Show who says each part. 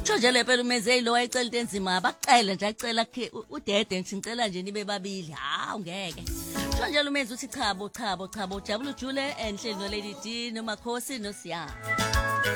Speaker 1: Kusho nje le phela umenze lo wayecela into enzima abakucela nje acela udede ngithi ngicela nje nibe babili. Hawu ngeke. Kusho nje umenze uthi chabo ujabula ujule enhleli no Lady D noMakhosi noSiyanda.